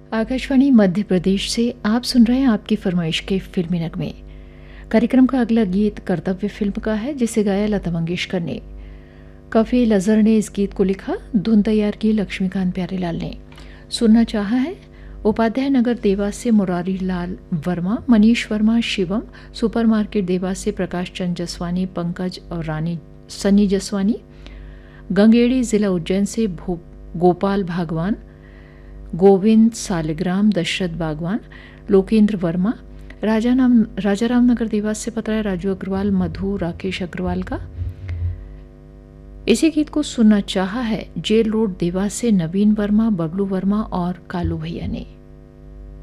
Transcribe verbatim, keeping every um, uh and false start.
आकाशवाणी मध्य प्रदेश से आप सुन रहे हैं आपकी फरमाइश के फिल्मी नगमे। कार्यक्रम का अगला गीत कर्तव्य फिल्म का है, जिसे गाया लता मंगेशकर ने। कफील अजहर ने इस गीत को लिखा, धुन तैयार की लक्ष्मीकांत प्यारेलाल ने। सुनना चाहा है उपाध्याय नगर देवास से मुरारी लाल वर्मा, मनीष वर्मा, शिवम, सुपरमार्केट देवास से प्रकाश चंद जसवानी, पंकज और रानी सनी जसवानी, गंगेड़ी जिला उज्जैन से गोपाल भागवान, गोविंद सालिग्राम, दशरथ बागवान, लोकेंद्र वर्मा, राजा नाम राजाराम नगर देवास से पत्र है राजू अग्रवाल, मधु, राकेश अग्रवाल का। इसी गीत को सुनना चाहा है जेल रोड देवास से नवीन वर्मा, बबलू वर्मा और कालू भैया ने।